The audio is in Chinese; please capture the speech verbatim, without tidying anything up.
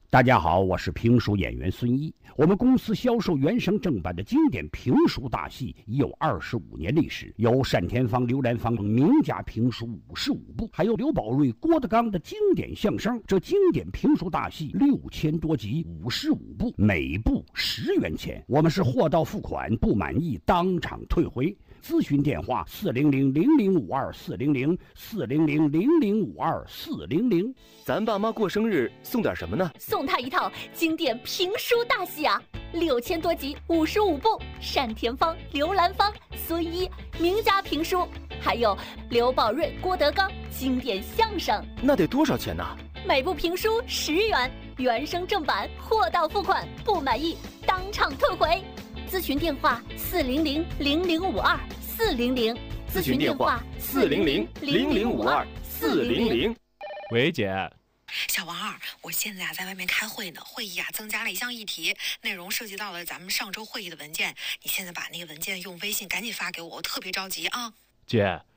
大家好，我是评书演员孙一。我们公司销售原声正版的经典评书大戏已有二十五年历史，有单田芳、刘兰芳等名家评书五十五部，还有刘宝瑞、郭德纲的经典相声。这经典评书大戏六千多集，五十五部，每部十元钱。我们是货到付款，不满意当场退回。咨询电话：四零零零零五二四零零四零零零零五二四零零。 咱爸妈过生日送点什么呢？ 送他一套经典评书大戏啊，六千多集，五十五部，单田芳、刘兰芳、孙一名家评书，还有刘宝瑞、郭德纲经典相声。 那得多少钱呢？ 每部评书十元，原声正版，货到付款，不满意当场退回。咨询电话：四零零零零五二四零零。 咨询电话：四零零零零五二四零零。 喂，姐。 小王二，我现在啊在外面开会呢，会议啊增加了一项议题，内容涉及到了咱们上周会议的文件，你现在把那个文件用微信赶紧发给我，我特别着急啊。 姐，